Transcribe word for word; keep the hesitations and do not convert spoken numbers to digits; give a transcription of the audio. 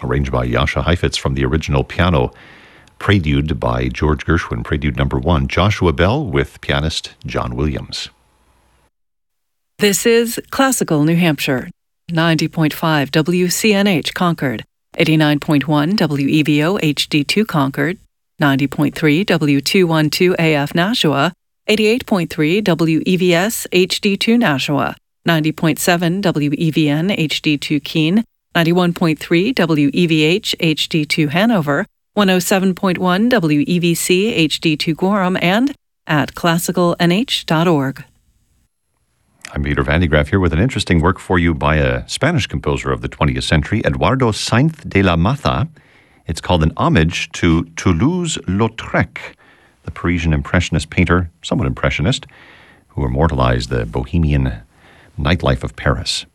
arranged by Jascha Heifetz from the original piano Prelude by George Gershwin, Prelude number one. Joshua Bell with pianist John Williams. This is Classical New Hampshire, ninety point five W C N H Concord, eighty-nine point one W E V O H D two Concord, ninety point three W two twelve A F Nashua, eighty-eight point three W E V S H D two Nashua, ninety point seven W E V N H D two Keene, ninety-one point three W E V H H D two Hanover, one oh seven point one W E V C H D two Gorham, and at classical N H dot org. I'm Peter Van de Graaff here with an interesting work for you by a Spanish composer of the twentieth century, Eduardo Sainz de la Maza. It's called an homage to Toulouse-Lautrec, the Parisian impressionist painter, somewhat impressionist, who immortalized the bohemian nightlife of Paris.